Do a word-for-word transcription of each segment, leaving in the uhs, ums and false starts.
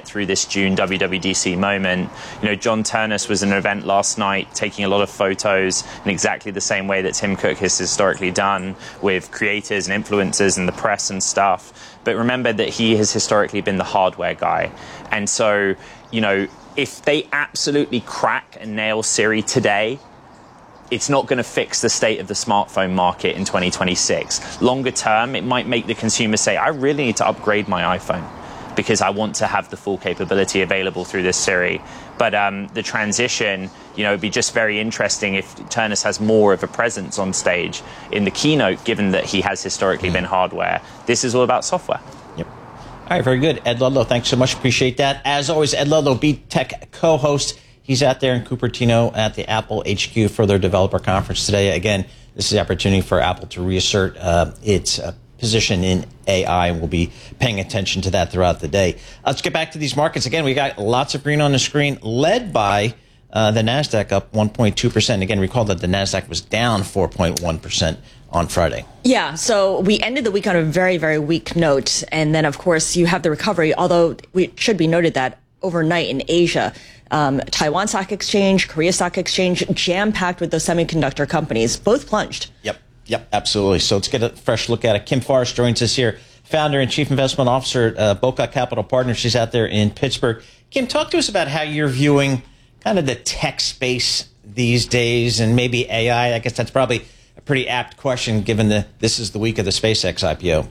get through this June W W D C moment. You know, John Ternus was at an event last night taking a lot of photos in exactly the same way that Tim Cook has historically done with creators and influencers and the press and stuff. But remember that he has historically been the hardware guy. And so, you know, if they absolutely crack and nail Siri today, it's not going to fix the state of the smartphone market in twenty twenty-six. Longer term, it might make the consumer say, I really need to upgrade my iPhone because I want to have the full capability available through this Siri. But um, the transition, you know, it'd be just very interesting if Ternus has more of a presence on stage in the keynote, given that he has historically mm. been hardware. This is all about software. Yep. All right, very good. Ed Ludlow, thanks so much. Appreciate that. As always, Ed Ludlow, Beat Tech co-host. He's out there in Cupertino at the Apple H Q for their developer conference today. Again, this is the opportunity for Apple to reassert uh, its uh, position in A I, and we'll be paying attention to that throughout the day. Let's get back to these markets. Again, we got lots of green on the screen, led by uh, the NASDAQ up one point two percent. Again, recall that the NASDAQ was down four point one percent on Friday. Yeah, so we ended the week on a very, very weak note. And then, of course, you have the recovery, although it should be noted that overnight in Asia, Um, Taiwan Stock Exchange, Korea Stock Exchange, jam-packed with those semiconductor companies, both plunged. Yep, yep, absolutely. So let's get a fresh look at it. Kim Forrest joins us here, founder and chief investment officer at uh, Boca Capital Partners. She's out there in Pittsburgh. Kim, talk to us about how you're viewing kind of the tech space these days and maybe A I. I guess that's probably a pretty apt question given that this is the week of the SpaceX I P O.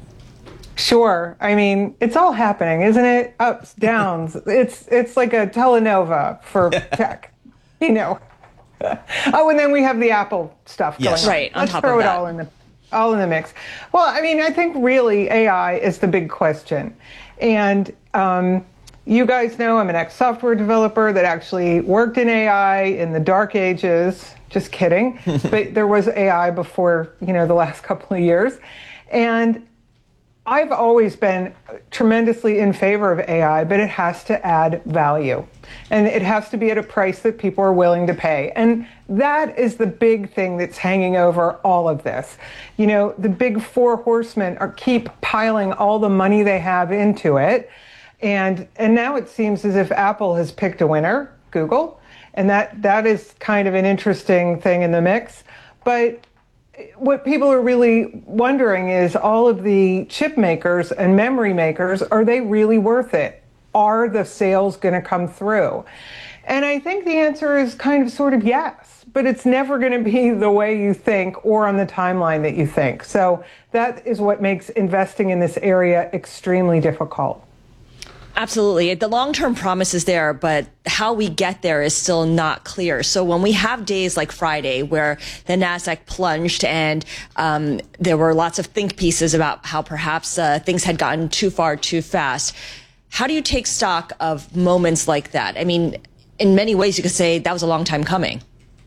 Sure. I mean, it's all happening, isn't it? Ups, downs. it's it's like a telenova for tech, you know. Oh, and then we have the Apple stuff going yes. on. Right, on Let's top throw of it that. all in the all in the mix. Well, I mean, I think really A I is the big question, and um, you guys know I'm an ex-software developer that actually worked in A I in the dark ages. Just kidding, but there was A I before, you know, the last couple of years, and I've always been tremendously in favor of A I, but it has to add value. And it has to be at a price that people are willing to pay. And that is the big thing that's hanging over all of this. You know, the big four horsemen are keep piling all the money they have into it. And and now it seems as if Apple has picked a winner, Google. And that that is kind of an interesting thing in the mix. But what people are really wondering is all of the chip makers and memory makers, are they really worth it? Are the sales going to come through? And I think the answer is kind of sort of yes, but it's never going to be the way you think or on the timeline that you think. So that is what makes investing in this area extremely difficult. Absolutely. The long-term promise is there, but how we get there is still not clear. So when we have days like Friday where the NASDAQ plunged and um, there were lots of think pieces about how perhaps uh, things had gotten too far too fast, how do you take stock of moments like that? I mean, in many ways, you could say that was a long time coming.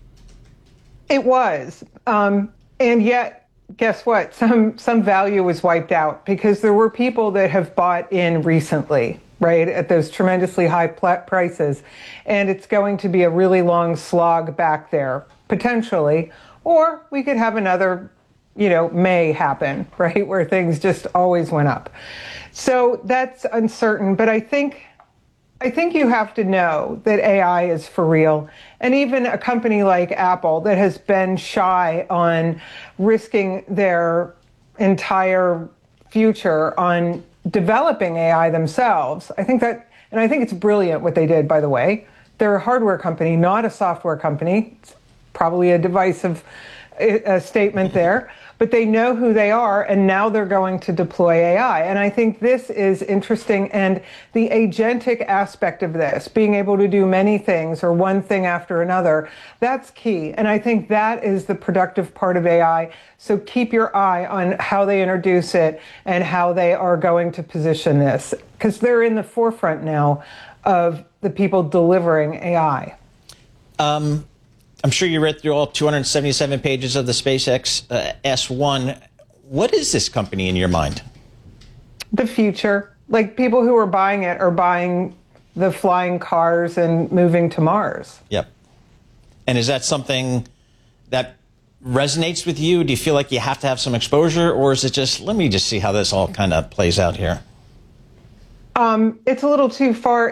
It was. Um, and yet, guess what? Some some value was wiped out because there were people that have bought in recently, right, at those tremendously high pl- prices. And it's going to be a really long slog back there, potentially. Or we could have another, you know, May happen, right, where things just always went up. So that's uncertain. But I think I think you have to know that A I is for real. And even a company like Apple that has been shy on risking their entire future on developing A I themselves, I think that, and I think it's brilliant what they did, by the way. They're a hardware company, not a software company. It's probably a divisive uh, statement there. But they know who they are, and now they're going to deploy A I. And I think this is interesting. And the agentic aspect of this, being able to do many things or one thing after another, that's key. And I think that is the productive part of A I. So keep your eye on how they introduce it and how they are going to position this, because they're in the forefront now of the people delivering A I. Um. I'm sure you read through all two hundred seventy-seven pages of the SpaceX uh, S one. What is this company in your mind? The future. Like, people who are buying it are buying the flying cars and moving to Mars. Yep. And is that something that resonates with you? Do you feel like you have to have some exposure, or is it just, let me just see how this all kind of plays out here? Um, it's a little too far